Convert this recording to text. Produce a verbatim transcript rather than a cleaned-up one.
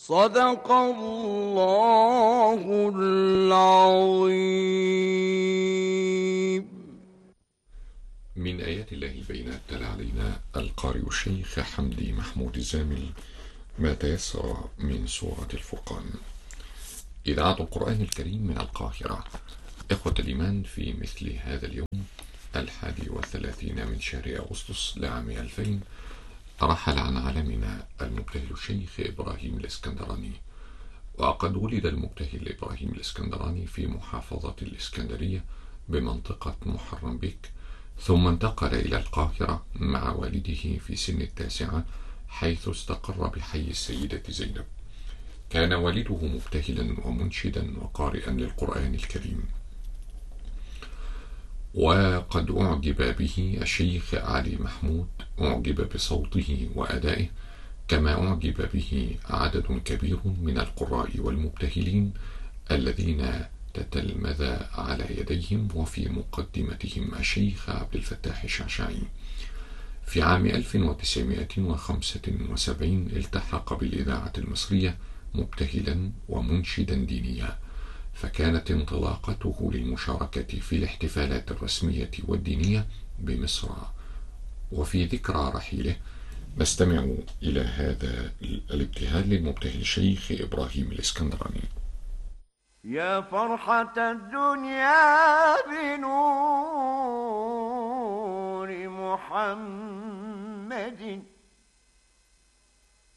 صدق الله العظيم. من آيات الله البينات تلا علينا القارئ الشيخ حمدي محمود الزامل ما تيسر من سورة الفرقان. إذاعة القرآن الكريم من القاهرة. إخوة الإيمان، في مثل هذا اليوم الحادي والثلاثين من شهر أغسطس لعام ألفين رحل عن عالمنا المبتهل الشيخ إبراهيم الإسكندراني. وقد ولد المبتهل إبراهيم الإسكندراني في محافظة الإسكندرية بمنطقة محرم بك، ثم انتقل إلى القاهرة مع والده في سن التاسعة، حيث استقر بحي السيدة زينب. كان والده مبتهلا ومنشدا وقارئا للقرآن الكريم، وقد أعجب به الشيخ علي محمود، أعجب بصوته وأدائه، كما أعجب به عدد كبير من القراء والمبتهلين الذين تتلمذ على يديهم، وفي مقدمتهم الشيخ عبد الفتاح الشعشعي. في عام ألف وتسعمائة وخمسة وسبعين التحق بالإذاعة المصرية مبتهلا ومنشدا دينيا، فكانت انطلاقته للمشاركة في الاحتفالات الرسمية والدينية بمصر. وفي ذكرى رحيله نستمع إلى هذا الابتهال للمبتهل الشيخ إبراهيم الإسكندراني. يا فرحة الدنيا بنور محمد